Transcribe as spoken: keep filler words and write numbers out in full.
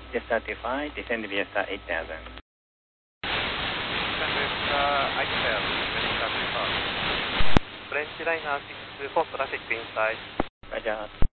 Jetstar two five, descend to Jetstar eight thousand. Jetstar eight thousand, Jetstar two five. French Liner six four, traffic inside. Roger.